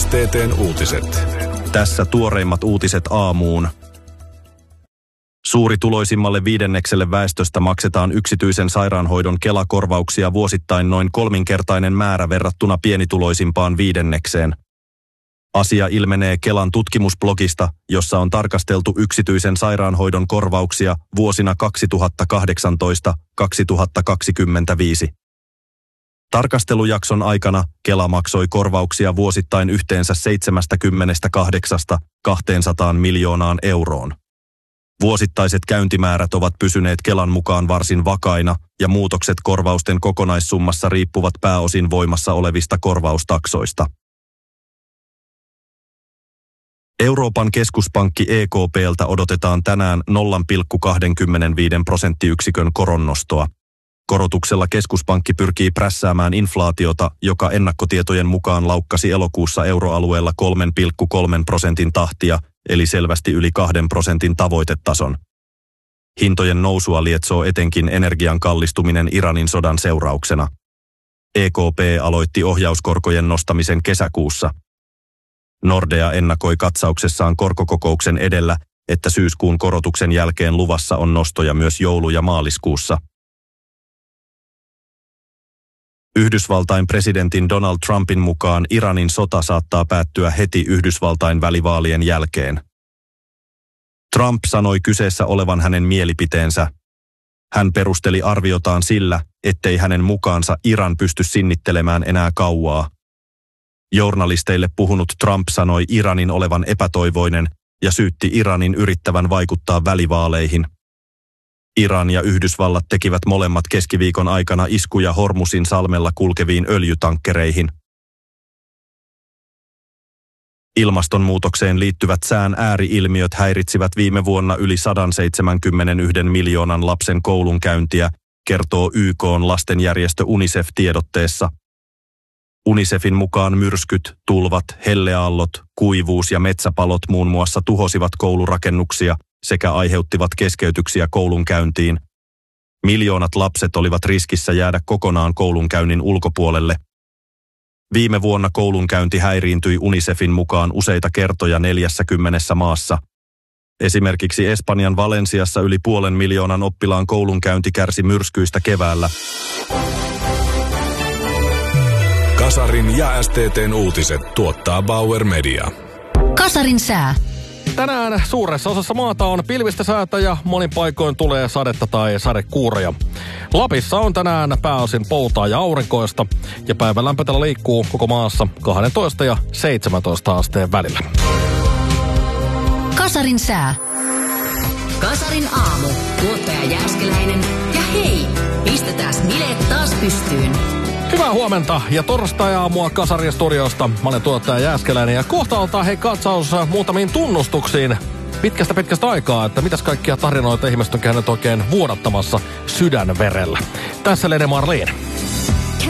STT:n uutiset. Tässä tuoreimmat uutiset aamuun. Suurituloisimmalle viidennekselle väestöstä maksetaan yksityisen sairaanhoidon Kela-korvauksia vuosittain noin 3-kertainen määrä verrattuna pienituloisimpaan viidennekseen. Asia ilmenee Kelan tutkimusblogista, jossa on tarkasteltu yksityisen sairaanhoidon korvauksia vuosina 2018-2025. Tarkastelujakson aikana Kela maksoi korvauksia vuosittain yhteensä 78-200 miljoonaan euroon. Vuosittaiset käyntimäärät ovat pysyneet Kelan mukaan varsin vakaina ja muutokset korvausten kokonaissummassa riippuvat pääosin voimassa olevista korvaustaksoista. Euroopan keskuspankki EKP:ltä odotetaan tänään 0,25 prosenttiyksikön koronnostoa. Korotuksella keskuspankki pyrkii prässäämään inflaatiota, joka ennakkotietojen mukaan laukkasi elokuussa euroalueella 3,3% tahtia, eli selvästi yli 2% tavoitetason. Hintojen nousua lietsoo etenkin energian kallistuminen Iranin sodan seurauksena. EKP aloitti ohjauskorkojen nostamisen kesäkuussa. Nordea ennakoi katsauksessaan korkokokouksen edellä, että syyskuun korotuksen jälkeen luvassa on nostoja myös joulu- ja maaliskuussa. Yhdysvaltain presidentin Donald Trumpin mukaan Iranin sota saattaa päättyä heti Yhdysvaltain välivaalien jälkeen. Trump sanoi kyseessä olevan hänen mielipiteensä. Hän perusteli arviotaan sillä, ettei hänen mukaansa Iran pysty sinnittelemään enää kauaa. Journalisteille puhunut Trump sanoi Iranin olevan epätoivoinen ja syytti Iranin yrittävän vaikuttaa välivaaleihin. Iran ja Yhdysvallat tekivät molemmat keskiviikon aikana iskuja Hormuzin salmella kulkeviin öljytankkereihin. Ilmastonmuutokseen liittyvät sään ääri-ilmiöt häiritsivät viime vuonna yli 171 miljoonan lapsen koulunkäyntiä, kertoo YK:n lastenjärjestö UNICEF tiedotteessa. UNICEFin mukaan myrskyt, tulvat, helleaallot, kuivuus ja metsäpalot muun muassa tuhosivat koulurakennuksia sekä aiheuttivat keskeytyksiä koulunkäyntiin. Miljoonat lapset olivat riskissä jäädä kokonaan koulunkäynnin ulkopuolelle. Viime vuonna koulunkäynti häiriintyi UNICEFin mukaan useita kertoja 40 maassa. Esimerkiksi Espanjan Valensiassa yli 500,000 oppilaan koulunkäynti kärsi myrskyistä keväällä. Kasarin ja STT:n uutiset tuottaa Bauer Media. Kasarin sää. Tänään suuressa osassa maata on pilvistä säätä ja monin paikoin tulee sadetta tai sadekuuroja. Lapissa on tänään pääosin poutaa ja aurinkoista ja päivän lämpötila liikkuu koko maassa 12 ja 17 asteen välillä. Kasarin sää. Kasarin aamu. Tuottaja Jääskeläinen. Ja hei, pistetääs bileet taas pystyyn. Hyvää huomenta ja torstai-aamua Kasarin studiosta. Mä olen tuottaja Jääskeläinen ja kohta altaa katsaus muutamiin tunnustuksiin pitkästä aikaa, että mitäs kaikkia tarinoita ihmiset on käynyt oikein vuodattamassa sydänverellä. Tässä Lene Marlene.